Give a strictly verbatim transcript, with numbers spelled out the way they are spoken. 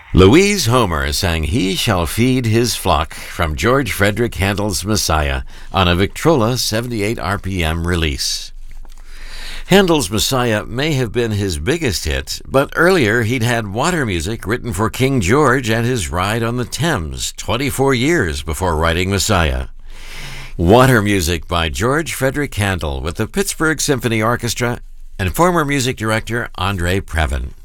Louise Homer sang He Shall Feed His Flock from George Frederick Handel's Messiah on a Victrola seventy-eight R P M release. Handel's Messiah may have been his biggest hit, but earlier he'd had water music written for King George and his ride on the Thames twenty-four years before writing Messiah. Water music by George Frederick Handel with the Pittsburgh Symphony Orchestra and former music director Andre Previn.